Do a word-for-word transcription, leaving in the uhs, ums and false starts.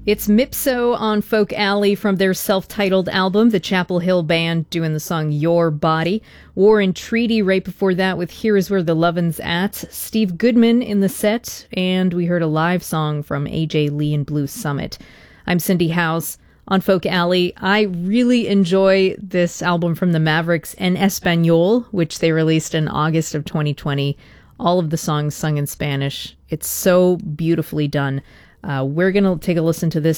It's Mipso on Folk Alley from their self-titled album, the Chapel Hill Band, doing the song Your Body. War and Treaty right before that with Here Is Where the Lovin's At. Steve Goodman in the set, and we heard a live song from A J Lee and Blue Summit. I'm Cindy House on Folk Alley. I really enjoy this album from the Mavericks, En Español, which they released in August of twenty twenty. All of the songs sung in Spanish. It's so beautifully done. Uh, we're going to take a listen to this